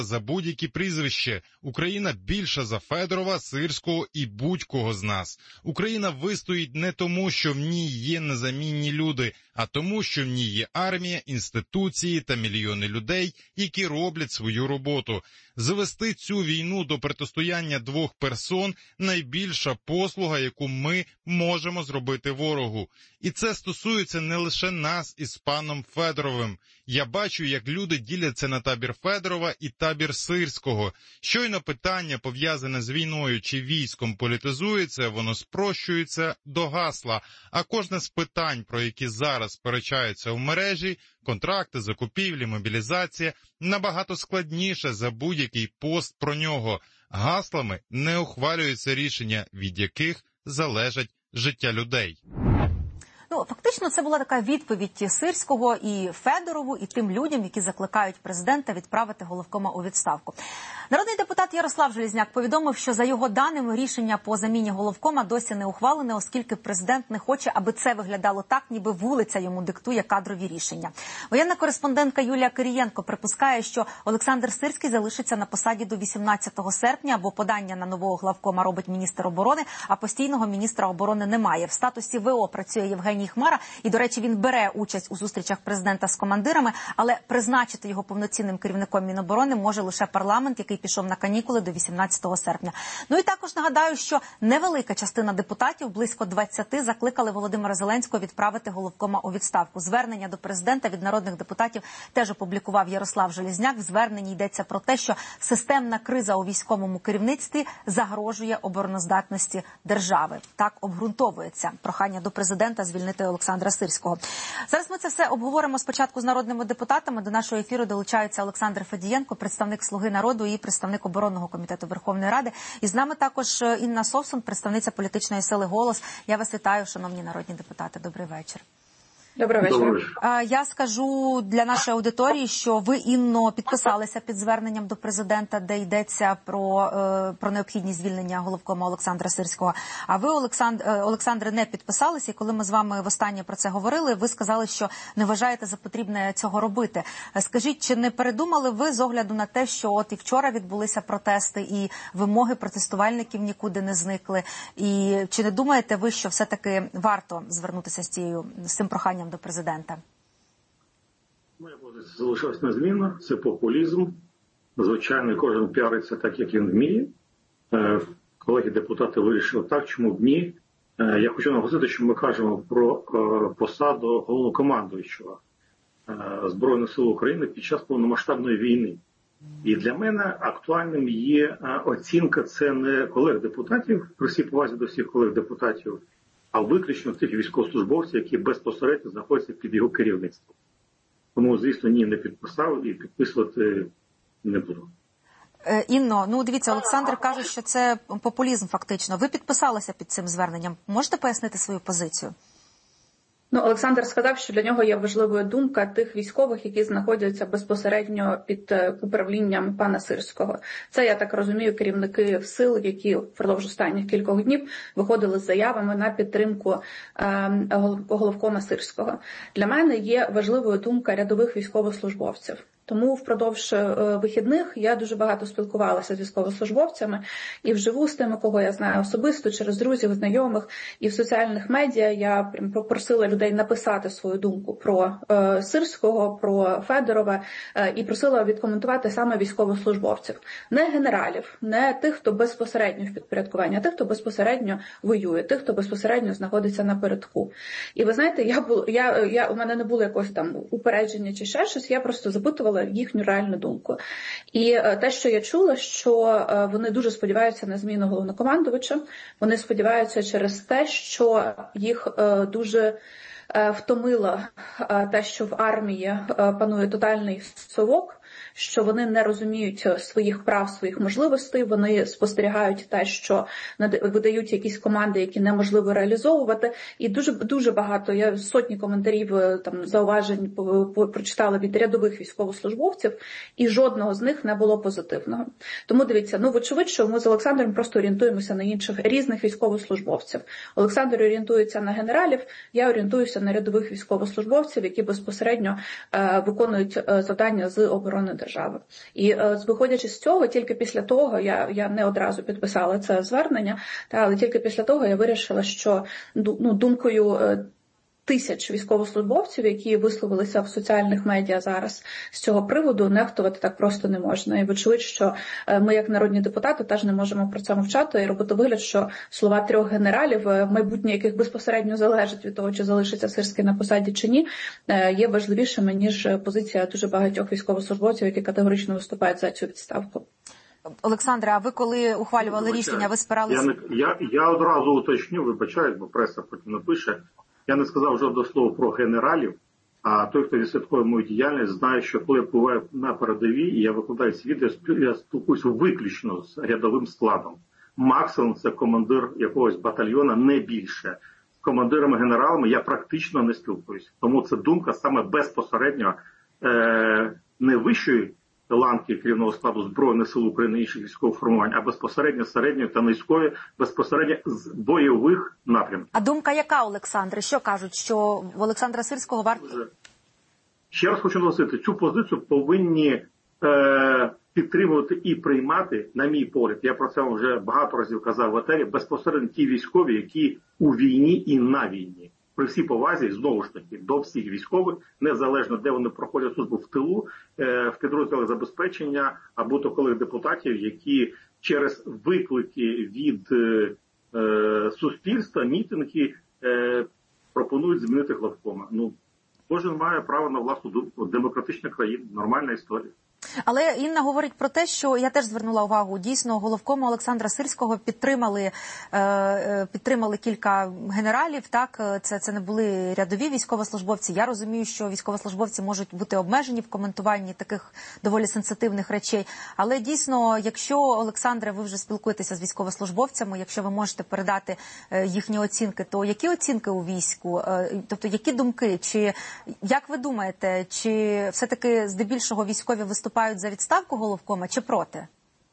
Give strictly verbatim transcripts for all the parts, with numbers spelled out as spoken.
за будь-які прізвище. Україна більша за Федорова, Сирського і будь-кого з нас. Україна вистоїть не тому, що в ній є незамінні люди, а тому, що в ній є армія, інституції та мільйони людей, які роблять свою роботу. Завести цю війну до протистояння двох персон – найбільша послуга, яку ми можемо зробити ворогу. І це стосується не лише нас із паном Федоровим. Я бачу, як люди діляться на табір Федорова і табір Сирського. Щойно питання, пов'язане з війною чи військом, політизується, воно спрощується до гасла. А кожне з питань, про які зараз сперечаються в мережі – контракти, закупівлі, мобілізація – набагато складніше за будь-який пост про нього. Гаслами не ухвалюються рішення, від яких залежать життя людей. Ну, фактично, це була така відповідь Сирського і Федорову, і тим людям, які закликають президента відправити головкома у відставку. Народний депутат Ярослав Железняк повідомив, що за його даними рішення по заміні головкома досі не ухвалене, оскільки президент не хоче, аби це виглядало так, ніби вулиця йому диктує кадрові рішення. Воєнна кореспондентка Юлія Кирієнко припускає, що Олександр Сирський залишиться на посаді до вісімнадцятого серпня, бо подання на нового главкома робить міністр оборони, а постійного міністра оборони немає. В статусі ВО працює Євгеній Хмара, і, до речі, він бере участь у зустрічах президента з командирами, але призначити його повноцінним керівником Міноборони може лише парламент, який пішов на канікули до вісімнадцятого серпня. Ну і також нагадаю, що невелика частина депутатів, близько двадцяти, закликали Володимира Зеленського відправити головкома у відставку. Звернення до президента від народних депутатів теж опублікував Ярослав Железняк. В зверненні йдеться про те, що системна криза у військовому керівництві загрожує обороноздатності держави. Так обґрунтовується прохання до президента звільнити Олександра Сирського. Зараз ми це все обговоримо спочатку з народними депутатами. До нашого ефіру долучаються Олександр Федієнко, представник «Слуги народу» і представник оборонного комітету Верховної Ради. І з нами також Інна Совсун, представниця політичної сили «Голос». Я вас вітаю, шановні народні депутати. Добрий вечір. Добрий вечір. Я скажу для нашої аудиторії, що ви, Інно, підписалися під зверненням до президента, де йдеться про, про необхідність звільнення головкома Олександра Сирського. А ви, Олександр, Олександре, не підписалися. І коли ми з вами востаннє про це говорили, ви сказали, що не вважаєте за потрібне цього робити. Скажіть, чи не передумали ви з огляду на те, що от і вчора відбулися протести, і вимоги протестувальників нікуди не зникли? І чи не думаєте ви, що все-таки варто звернутися з цією, з цим проханням до президента? Моя позиція залишилась незмінна. Це популізм. Звичайно, кожен піариться так, як він вміє. Колеги-депутати вирішили так, чому б ні. Я хочу наголосити, що ми кажемо про посаду головнокомандуючого Збройних сил України під час повномасштабної війни. І для мене актуальним є оцінка це не колег-депутатів, при всій повазі до всіх колег-депутатів, а виключно тих військовослужбовців, які безпосередньо знаходяться під його керівництвом. Тому, звісно, ні, не підписав і підписувати не буду. Інно, ну дивіться, Олександр каже, що це популізм фактично. Ви підписалися під цим зверненням. Можете пояснити свою позицію? Ну, Олександр сказав, що для нього є важливою думка тих військових, які знаходяться безпосередньо під управлінням пана Сирського. Це, я так розумію, керівники сил, які впродовж останніх кількох днів виходили з заявами на підтримку е, головкома Сирського. Для мене є важливою думка рядових військовослужбовців. Тому впродовж вихідних я дуже багато спілкувалася з військовослужбовцями і вживу з тими, кого я знаю особисто, через друзів, знайомих, і в соціальних медіа я прям попросила людей написати свою думку про е, Сирського, про Федорова е, і просила відкоментувати саме військовослужбовців. Не генералів, не тих, хто безпосередньо в підпорядкуванні, а тих, хто безпосередньо воює, тих, хто безпосередньо знаходиться на передку. І ви знаєте, я, я, я, у мене не було якогось там упередження чи ще щось, я просто запитувала їхню реальну думку. І те, що я чула, що вони дуже сподіваються на зміну головнокомандувача, вони сподіваються через те, що їх дуже втомило те, що в армії панує тотальний совок, що вони не розуміють своїх прав, своїх можливостей, вони спостерігають те, що видають якісь команди, які неможливо реалізовувати. І дуже дуже багато, я сотні коментарів, там зауважень прочитала від рядових військовослужбовців, і жодного з них не було позитивного. Тому дивіться, ну вочевидь, що ми з Олександром просто орієнтуємося на інших різних військовослужбовців. Олександр орієнтується на генералів, я орієнтуюся на рядових військовослужбовців, які безпосередньо е, виконують е, завдання з оборони держави. І е, виходячи з цього, тільки після того, я, я не одразу підписала це звернення, та, але тільки після того я вирішила, що ну, думкою е, тисяч військовослужбовців, які висловилися в соціальних медіа зараз з цього приводу, нехтувати так просто не можна. І вочевидь, що ми, як народні депутати, теж не можемо про це мовчати і робити вигляд, що слова трьох генералів, майбутнє яких безпосередньо залежить від того, чи залишиться Сирський на посаді чи ні, є важливішими, ніж позиція дуже багатьох військовослужбовців, які категорично виступають за цю відставку. Олександре, а ви коли ухвалювали Вибачаю. рішення, ви спиралися? Я, не, я, я одразу уточню, вибачаю, бо преса потім напише. Я не сказав жодного слова про генералів, а той, хто відслідкує мою діяльність, знає, що коли я буваю на передовій, і я викладаю ці відео, я спілкуюся виключно з рядовим складом. Максимум це командир якогось батальйона, не більше. З командирами, генералами я практично не спілкуюся. Тому це думка саме безпосередньо е- не вищої ланки керівного складу Збройних сил України і інших військових формувань, а безпосередньо середньої та низької, безпосередньо з бойових напрямків. А думка яка, Олександре? Що кажуть, що в Олександра Сирського варто? Ще раз хочу наголосити, цю позицію повинні е, підтримувати і приймати, на мій погляд, я про це вже багато разів казав в етері, безпосередньо ті військові, які у війні і на війні. При всій повазі, знову ж таки, до всіх військових, незалежно де вони проходять службу в тилу, в підрозділах забезпечення, або то колег депутатів, які через виклики від е, суспільства, мітинги е, пропонують змінити главкома. Ну, кожен має право на власну думку. Демократична країна, нормальна історія. Але Інна говорить про те, що я теж звернула увагу, дійсно, головкому Олександра Сирського підтримали, е, підтримали кілька генералів, так, це, це не були рядові військовослужбовці. Я розумію, що військовослужбовці можуть бути обмежені в коментуванні таких доволі сенситивних речей, але дійсно, якщо, Олександре, ви вже спілкуєтеся з військовослужбовцями, якщо ви можете передати їхні оцінки, то які оцінки у війську, тобто які думки, чи як ви думаєте, чи все-таки здебільшого військові виступають за відставку головкома чи проти?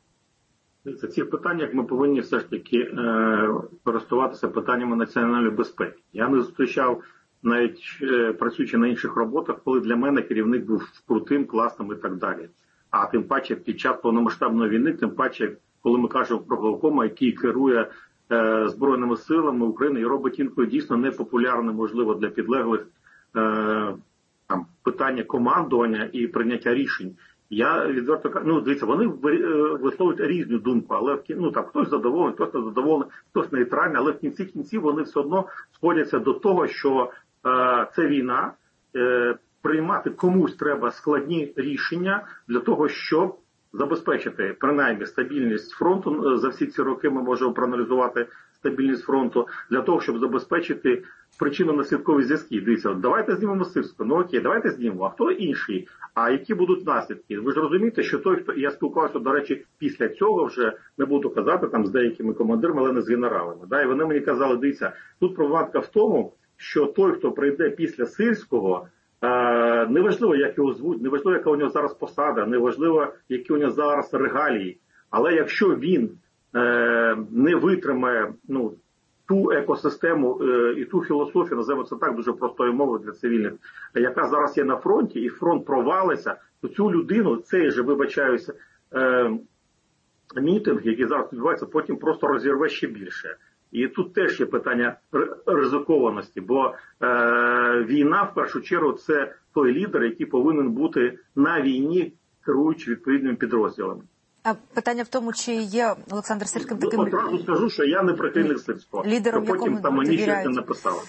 За цих питаннях ми повинні все ж таки е, користуватися питаннями національної безпеки. Я не зустрічав, навіть е, працюючи на інших роботах, коли для мене керівник був крутим, класним і так далі. А тим паче під час повномасштабної війни, тим паче, коли ми кажемо про головкома, який керує е, Збройними силами України і робить інколи дійсно непопулярне, можливо, для підлеглих е, там, питання командування і прийняття рішень. Я відверто кажу, ну, дивіться, вони висловлюють різну думку, але ну, там, хтось задоволений, хтось не задоволений, хтось нейтральний, але в кінці кінців вони все одно сходяться до того, що е, це війна, е, приймати комусь треба складні рішення для того, щоб забезпечити принаймні стабільність фронту. За всі ці роки ми можемо проаналізувати стабільність фронту, для того, щоб забезпечити причинно-наслідкові зв'язки. Дивіться, давайте знімемо Сирського. Ну окей, давайте знімемо. А хто інший? А які будуть наслідки? Ви ж розумієте, що той, хто... Я спілкувався, до речі, після цього вже, не буду казати, там з деякими командирами, але не з генералами. Да? І вони мені казали, дивіться, тут проблематика в тому, що той, хто прийде після Сирського, е... неважливо, як його звуть, неважливо, яка у нього зараз посада, неважливо, які у нього зараз регалії. Але якщо він е... не витримає, ну, ту екосистему е, і ту філософію, називаємо це так, дуже простою мовою для цивільних, яка зараз є на фронті, і фронт провалиться, то цю людину, цей же, вибачаюся, е, мітинг, який зараз відбувається, потім просто розірве ще більше. І тут теж є питання ризикованості, бо е, війна, в першу чергу, це той лідер, який повинен бути на війні, керуючи відповідними підрозділами. А питання в тому, чи є Олександр Сирський таким... Одразу скажу, що я не прихильник Сирського. Лідером, що потім там мені щось не написали.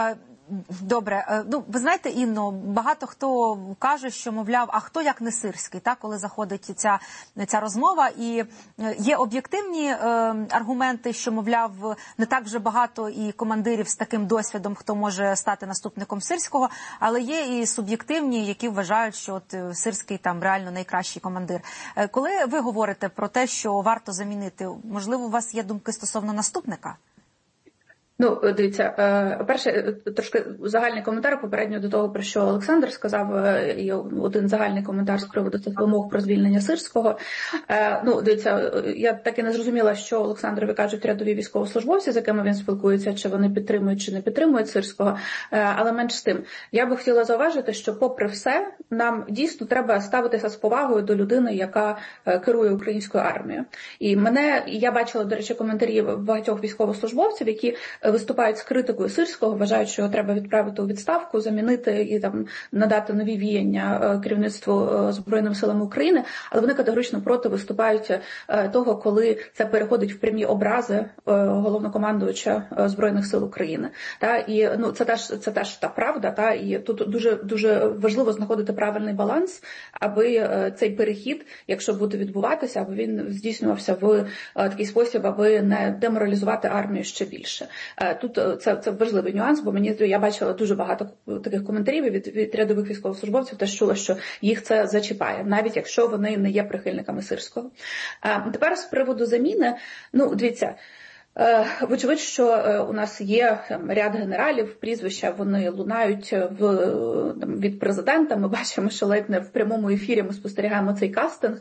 Добре. Ну, ви знаєте, Інно, багато хто каже, що, мовляв, а хто як не Сирський, так, коли заходить ця, ця розмова. І є об'єктивні е, аргументи, що, мовляв, не так вже багато і командирів з таким досвідом, хто може стати наступником Сирського, але є і суб'єктивні, які вважають, що от Сирський там реально найкращий командир. Коли ви говорите про те, що варто замінити, можливо, у вас є думки стосовно наступника? Ну, дивіться, перше, трошки загальний коментар попередньо до того, про що Олександр сказав, і один загальний коментар з приводу цих вимог про звільнення Сирського. Ну, дивіться, я так і не зрозуміла, що Олександрові кажуть рядові військовослужбовці, з якими він спілкується, чи вони підтримують, чи не підтримують Сирського, але менш з тим. Я би хотіла зауважити, що попри все, нам дійсно треба ставитися з повагою до людини, яка керує українською армією. І мене, я бачила, до речі, коментарі багатьох військовослужбовців, які виступають з критикою Сирського, вважають, що його треба відправити у відставку, замінити і там надати нові віяння керівництву Збройними силами України, але вони категорично проти виступають того, коли це переходить в прямі образи головнокомандувача Збройних сил України. Та і ну це теж це теж та правда, та і тут дуже дуже важливо знаходити правильний баланс, аби цей перехід, якщо буде відбуватися, аби він здійснювався в такий спосіб, аби не деморалізувати армію ще більше. Тут це, це важливий нюанс, бо мені я бачила дуже багато таких коментарів від, від рядових військовослужбовців, теж чула, що їх це зачіпає, навіть якщо вони не є прихильниками Сирського. А тепер з приводу заміни, ну, дивіться, вочевидь, що у нас є ряд генералів, прізвища вони лунають в, там, від президента. Ми бачимо, що ледь не в прямому ефірі ми спостерігаємо цей кастинг.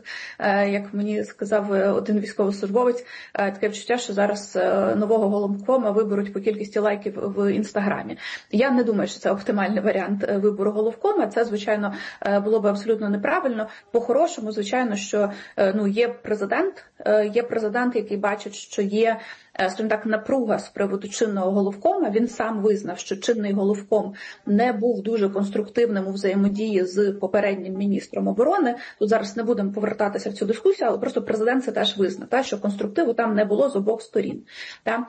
Як мені сказав один військовослужбовець, таке відчуття, що зараз нового головкома виберуть по кількості лайків в Інстаграмі. Я не думаю, що це оптимальний варіант вибору головкома. Це, звичайно, було б абсолютно неправильно. По-хорошому, звичайно, що ну, є президент, є президент, який бачить, що є, скажімо так, напруга з приводу чинного головкома. Він сам визнав, що чинний головком не був дуже конструктивним у взаємодії з попереднім міністром оборони. Тут зараз не будемо повертатися в цю дискусію, але просто президент це теж визнав, та, що конструктиву там не було з обох сторін. Та.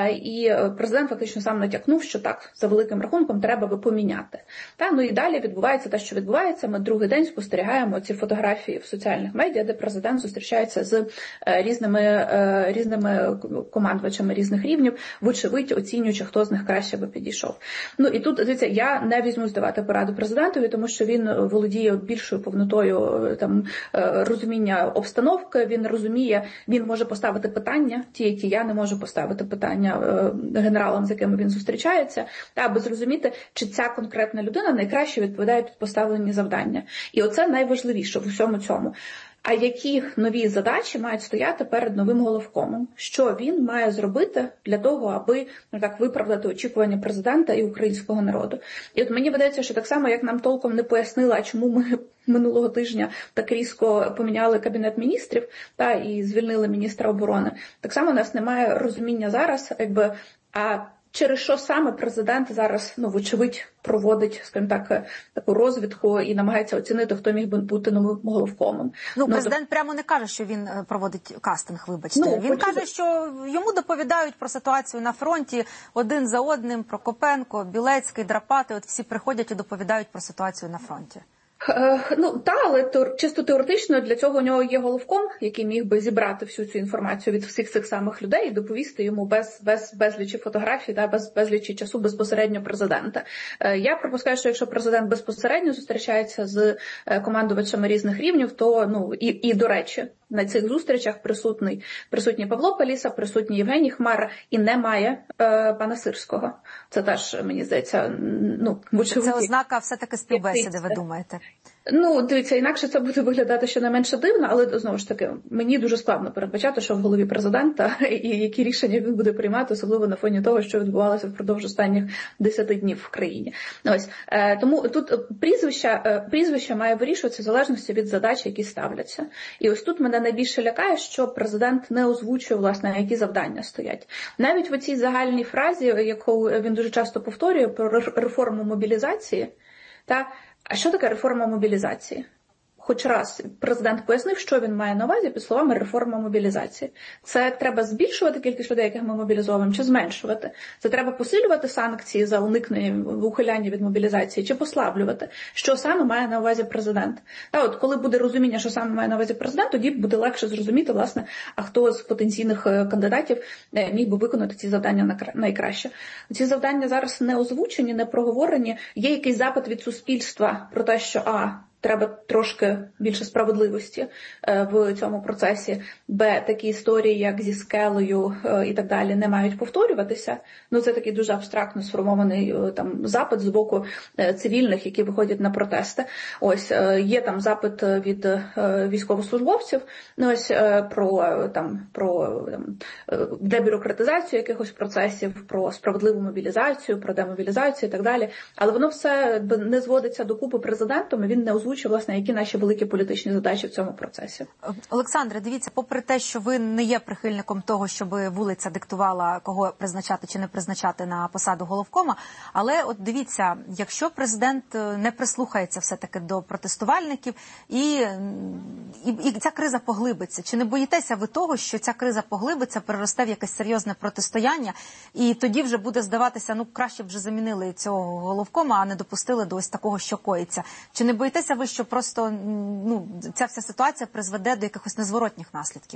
І президент фактично сам натякнув, що так, за великим рахунком, треба би поміняти. Та. Ну і далі відбувається те, що відбувається. Ми другий день спостерігаємо ці фотографії в соціальних медіа, де президент зустрічається з різними, різними командувачами різних рівнів, вочевидь оцінюючи, хто з них краще би підійшов. Ну і тут, дивіться, я не візьмусь давати пораду президентові, тому що він володіє більшою повнотою там розуміння обстановки, він розуміє, він може поставити питання, ті, які я не можу поставити питання генералам, з якими він зустрічається, та аби зрозуміти, чи ця конкретна людина найкраще відповідає під поставлені завдання. І оце найважливіше в усьому цьому. А які нові задачі мають стояти перед новим головкомом? Що він має зробити для того, аби ну, так виправдати очікування президента і українського народу? І от мені видається, що так само, як нам толком не пояснили, а чому ми минулого тижня так різко поміняли Кабінет міністрів та і звільнили міністра оборони, так само у нас немає розуміння зараз, якби, а через що саме президент зараз, ну, вочевидь, проводить, скажімо так, таку розвідку і намагається оцінити, хто міг би бути новим головкомом. Ну, президент ну, прямо не каже, що він проводить кастинг, вибачте. Ну, він каже, би... що йому доповідають про ситуацію на фронті один за одним, Прокопенко, Білецький, Драпати, от всі приходять і доповідають про ситуацію на фронті. Ну, та, але то, чисто теоретично для цього у нього є головком, який міг би зібрати всю цю інформацію від всіх цих самих людей і доповісти йому без, без безлічі фотографій, та, без безлічі часу безпосередньо президента. Я припускаю, що якщо президент безпосередньо зустрічається з командувачами різних рівнів, то, ну, і, і до речі, на цих зустрічах присутній, присутній Павло Паліса, присутній Євгеній Хмара і немає е, пана Сирського. Це теж, мені здається, ну, вочевидь. Це ознака все-таки співбесіди, ви думаєте? Ну, дивіться, інакше це буде виглядати щонайменше дивно, але, знову ж таки, мені дуже складно передбачати, що в голові президента і які рішення він буде приймати, особливо на фоні того, що відбувалося впродовж останніх десяти днів в країні. Ось. Е, тому тут прізвище, е, прізвище має вирішуватися в залежності від задач, які ставляться. І ось тут мене найбільше лякає, що президент не озвучує, власне, які завдання стоять. Навіть в цій загальній фразі, яку він дуже часто повторює, про реформу мобілізації, та а що таке реформа мобілізації? Хоч раз президент пояснив, що він має на увазі під словами реформа мобілізації. Це треба збільшувати кількість людей, яких ми мобілізовуємо, чи зменшувати? Це треба посилювати санкції за уникнення ухиляння від мобілізації, чи послаблювати? Що саме має на увазі президент? Та от коли буде розуміння, що саме має на увазі президент, тоді буде легше зрозуміти, власне, а хто з потенційних кандидатів міг би виконати ці завдання найкраще. Ці завдання зараз не озвучені, не проговорені. Є якийсь запит від суспільства про те, що а треба трошки більше справедливості в цьому процесі, б, такі історії, як зі Скелею і так далі, не мають повторюватися. Ну, це такий дуже абстрактно сформований там запит з боку цивільних, які виходять на протести. Ось, є там запит від військовослужбовців, ну, ось, про, там, про там, дебюрократизацію якихось процесів, про справедливу мобілізацію, про демобілізацію і так далі. Але воно все не зводиться докупи президентом, і він не озвучує, власне, які наші великі політичні задачі в цьому процесі. Олександре, дивіться, попри те, що ви не є прихильником того, щоб вулиця диктувала, кого призначати чи не призначати на посаду головкома, але от дивіться, якщо президент не прислухається все-таки до протестувальників і, і, і ця криза поглибиться, чи не боїтеся ви того, що ця криза поглибиться, переросте в якесь серйозне протистояння, і тоді вже буде здаватися, ну, краще б вже замінили цього головкома, а не допустили до ось такого, що коїться. Чи не боїтеся ви, що просто, ну, ця вся ситуація призведе до якихось незворотніх наслідків?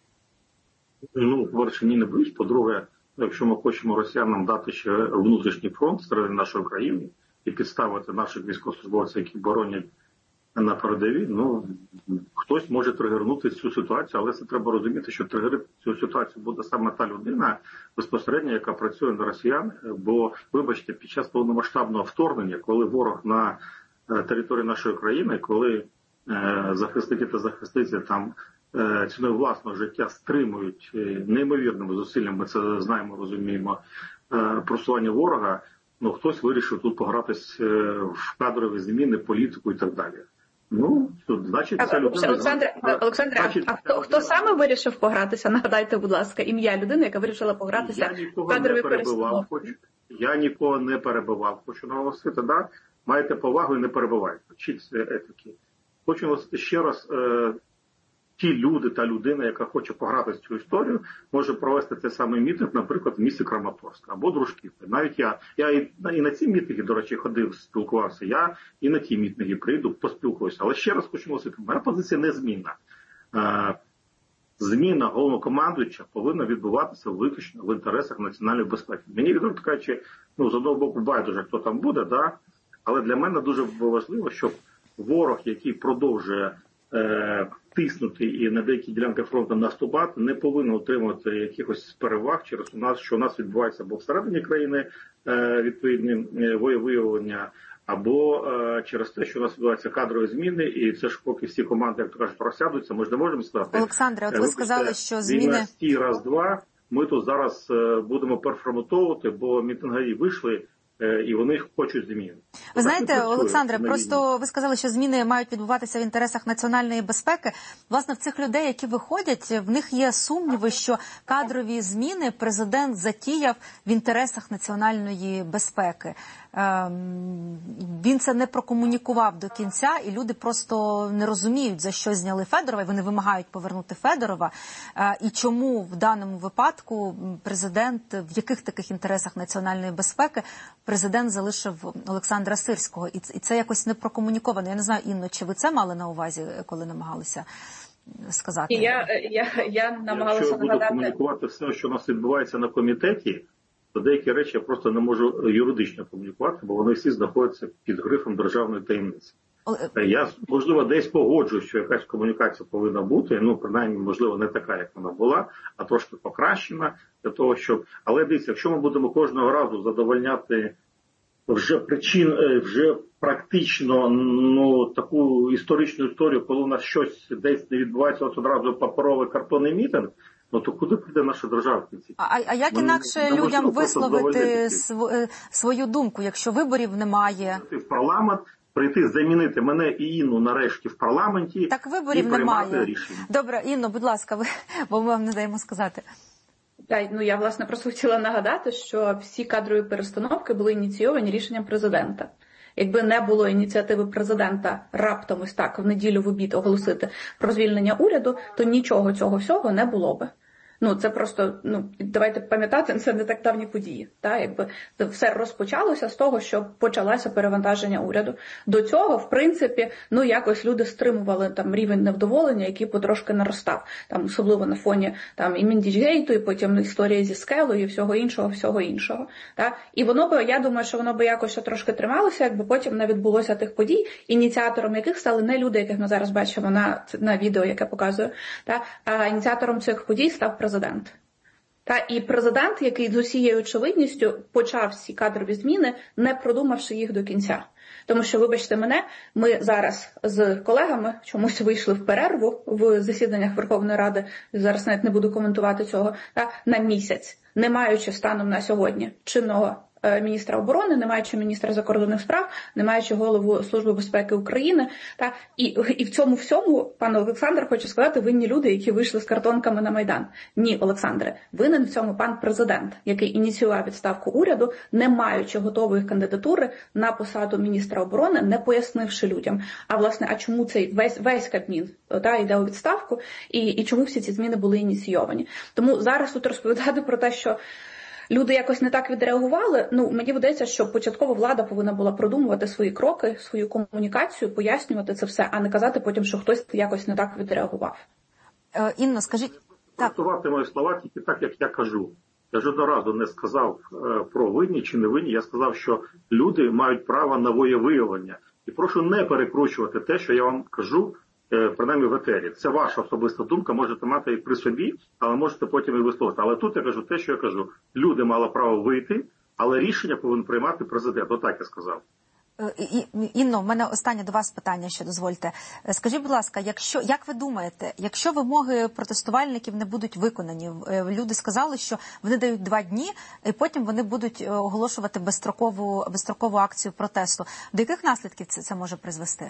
Ну, по-перше, ні, не боюсь. По-друге, якщо ми хочемо росіянам дати ще внутрішній фронт серед нашої країни і підставити наших військовослужбовців, які боронять на передовій, ну, хтось може тригернути цю ситуацію, але це треба розуміти, що тригерити цю ситуацію буде саме та людина безпосередньо, яка працює на росіян, бо, вибачте, під час повномасштабного вторгнення, коли ворог на території нашої країни, коли е, захисники та захисниці там е, ціною власного життя стримують е, неймовірними зусиллями, ми це знаємо, розуміємо, е, просування ворога, ну, хтось вирішив тут погратись е, в кадрові зміни, політику і так далі. Ну, тут, значить, ця людина... Олександре, Олександре, значить, а хто, хто саме вирішив погратися? Нагадайте, будь ласка, ім'я людини, яка вирішила погратися в кадрові перестановки. Я нікого не перебивав, хочу наголосити, да? Маєте повагу і не перебивайте. Вчіться етики. Хочу наголосити ще раз, е, ті люди та людина, яка хоче пограти в цю історію, може провести цей самий мітинг, наприклад, в місті Краматорськ або Дружківці. Навіть я, я і, і на ці мітинги, до речі, ходив, спілкувався, я і на ті мітинги прийду, поспілкуюся. Але ще раз хочу наголосити, моя позиція незмінна. Е, зміна головнокомандуюча повинна відбуватися виключно в інтересах національної безпеки. Мені, відверто кажучи, ну, з одного боку, байдуже, хто там буде, да? Але для мене дуже важливо, щоб ворог, який продовжує е, тиснути і на деякі ділянки фронту наступати, не повинен отримувати якихось переваг через у нас, що у нас відбувається або всередині країни е, відповідні е, виявлення, або е, через те, що у нас відбуваються кадрові зміни, і це ж поки всі команди, як то кажуть, просядуться, ми ж не можемо сказати. Олександре, от ви Вибачте, сказали, що зміни... Стій, раз-два, ми тут зараз е, будемо переформатовувати, бо мітингарі вийшли, і вони хочуть змін. Ви знаєте, Олександре, просто ви сказали, що зміни мають відбуватися в інтересах національної безпеки. Власне, в цих людей, які виходять, в них є сумніви, що кадрові зміни президент затіяв в інтересах національної безпеки. Він це не прокомунікував до кінця, і люди просто не розуміють, за що зняли Федорова, і вони вимагають повернути Федорова. І чому в даному випадку президент, в яких таких інтересах національної безпеки, президент залишив Олександра Сирського. І це якось не прокомуніковано. Я не знаю, Інно, чи ви це мали на увазі, коли намагалися сказати? Я, я, я намагалася Якщо нагадати... буду комунікувати все, що у нас відбувається на комітеті, то деякі речі я просто не можу юридично комунікувати, бо вони всі знаходяться під грифом державної таємниці. Я, можливо, десь погоджуюсь, що якась комунікація повинна бути, ну, принаймні, можливо, не така, як вона була, а трошки покращена для того, щоб... Але дивіться, якщо ми будемо кожного разу задовольняти вже причин, вже практично, ну, таку історичну історію, коли у нас щось десь не відбувається, от одразу паперовий картонний мітинг, ну, то куди піде наша держава? А, а як ми, інакше людям висловити св... свою думку, якщо виборів немає? В парламент, прийти замінити мене і Інну нарешті в парламенті. Так виборів немає. Рішення. Добре, Інно, будь ласка, ви, бо ми вам не даємо сказати. Так, ну я, власне, просто хотіла нагадати, що всі кадрові перестановки були ініційовані рішенням президента. Якби не було ініціативи президента раптом ось так в неділю в обід оголосити про звільнення уряду, то нічого цього всього не було би. Ну, це просто, ну, давайте пам'ятати, це не так давні події. Та? Якби все розпочалося з того, що почалося перевантаження уряду. До цього, в принципі, ну, якось люди стримували там рівень невдоволення, який потрошки наростав. Там, особливо на фоні там, і Міндічгейту, і потім історії зі Скелою, і всього іншого, всього іншого. Та? І воно би, я думаю, що воно би якось ще трошки трималося, якби потім не відбулося тих подій, ініціатором яких стали не люди, яких ми зараз бачимо на, на відео, яке показую, та? А ініціатором цих подій став президент. Та і президент, який з усією очевидністю почав ці кадрові зміни, не продумавши їх до кінця. Тому що, вибачте мене, ми зараз з колегами чомусь вийшли в перерву в засіданнях Верховної Ради, зараз навіть не буду коментувати цього, та, на місяць, не маючи станом на сьогодні чинного міністра оборони, не маючи міністра закордонних справ, не маючи голову Служби безпеки України. Та, і, і в цьому всьому, пане Олександр, хочу сказати, винні люди, які вийшли з картонками на Майдан. Ні, Олександре, винен в цьому пан президент, який ініціював відставку уряду, не маючи готової кандидатури на посаду міністра оборони, не пояснивши людям, а власне, а чому цей весь, весь Кабмін та, йде у відставку, і, і чому всі ці зміни були ініційовані. Тому зараз тут розповідати про те, що люди якось не так відреагували. Ну, мені видається, що початково влада повинна була продумувати свої кроки, свою комунікацію, пояснювати це все, а не казати потім, що хтось якось не так відреагував. Е, Інно, скажіть... Трактувати мої слова тільки так, як я кажу. Я жодного разу не сказав е, про винні чи не винні. Я сказав, що люди мають право на волевиявлення. І прошу не перекручувати те, що я вам кажу, принаймні в етері. Це ваша особиста думка, можете мати і при собі, але можете потім і висловити. Але тут я кажу те, що я кажу. Люди мали право вийти, але рішення повинен приймати президент. Отак я сказав. Інно, в мене останнє до вас питання, що дозвольте. Скажіть, будь ласка, якщо, як ви думаєте, якщо вимоги протестувальників не будуть виконані, люди сказали, що вони дають два дні, і потім вони будуть оголошувати безстрокову, безстрокову акцію протесту. До яких наслідків це, це може призвести?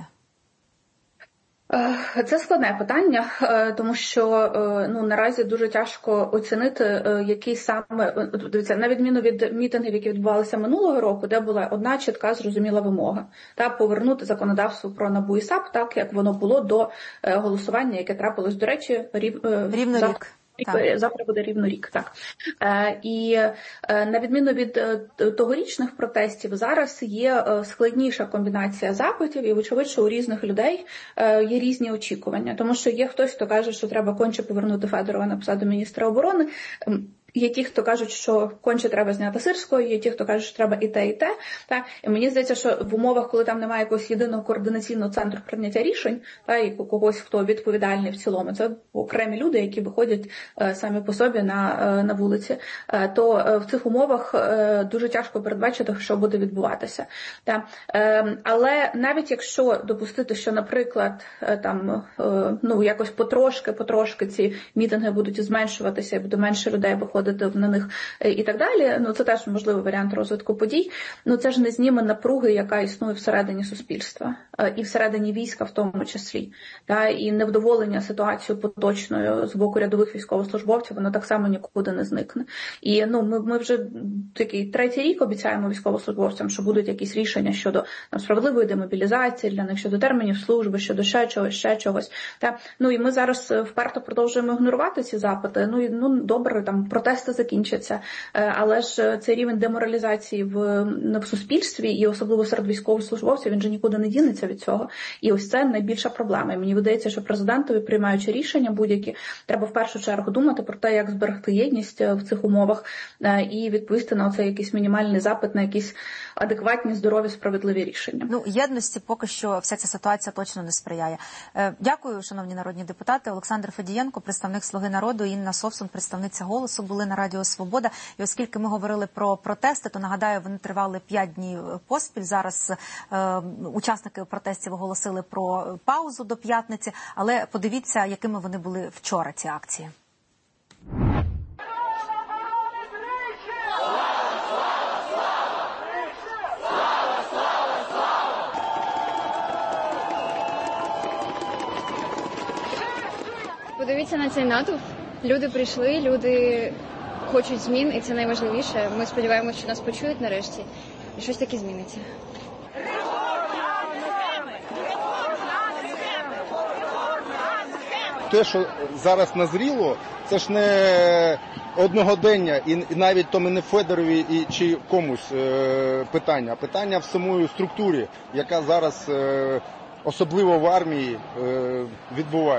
Це складне питання, тому що ну, наразі дуже тяжко оцінити, який саме, дивіться, на відміну від мітингів, які відбувалися минулого року, де була одна чітка зрозуміла вимога, та повернути законодавство про НАБУ і САП так, як воно було до голосування, яке трапилось, до речі, рів... рівно за... рік. Так. Завтра буде рівно рік, так. Е, і е, на відміну від е, тогорічних протестів, зараз є е, складніша комбінація запитів, і вочевидь, що у різних людей е, є різні очікування. Тому що є хтось, хто каже, що треба конче повернути Федорова на посаду міністра оборони. Є ті, хто кажуть, що конче треба зняти Сирського, є ті, хто кажуть, що треба і те, і те. Так? І мені здається, що в умовах, коли там немає якогось єдиного координаційного центру прийняття рішень, та, і когось, хто відповідальний в цілому, це окремі люди, які виходять е, самі по собі на, е, на вулиці, е, то е, в цих умовах е, дуже тяжко передбачити, що буде відбуватися. Так? Е, але навіть якщо допустити, що, наприклад, е, там, е, ну, якось потрошки-потрошки ці мітинги будуть зменшуватися, і буде менше людей виходити на них і так далі, ну це теж можливий варіант розвитку подій, ну це ж не зніме напруги, яка існує всередині суспільства, і всередині війська в тому числі. Та, і невдоволення ситуацією поточною з боку рядових військовослужбовців, воно так само нікуди не зникне. І ну, ми, ми вже такий третій рік обіцяємо військовослужбовцям, що будуть якісь рішення щодо там, справедливої демобілізації для них, щодо термінів служби, щодо ще чогось, ще чогось. Та, ну і ми зараз вперто продовжуємо ігнорувати ці запити. Ну і ну добре, там протести закінчаться, але ж цей рівень деморалізації в, в суспільстві і особливо серед військовослужбовців, він же нікуди не дінеться від цього. І ось це найбільша проблема. І мені видається, що президентові, приймаючи рішення будь-які, треба в першу чергу думати про те, як зберегти єдність в цих умовах і відповісти на оцей якийсь мінімальний запит, на якісь адекватні, здорові, справедливі рішення. Ну, єдності поки що вся ця ситуація точно не сприяє. Дякую, шановні народні депутати. Олександр Федієнко, представник «Слуги народу», Інна Совсун, представниця «Голосу», були на Радіо Свобода. І оскільки ми говорили про протести, то нагадаю, вони тривали п'ять днів поспіль. Зараз е, учасники протестів оголосили про паузу до п'ятниці. Але подивіться, якими вони були вчора, ці акції. Подивіться на цей натовп. Люди прийшли, люди хочуть змін, і це найважливіше. Ми сподіваємося, що нас почують нарешті, і щось таке зміниться. те, що зараз назріло, це ж не одногодення і навіть тому не Федорові і чи комусь питання, а питання в самої структурі, яка зараз особливо в армії відбувається.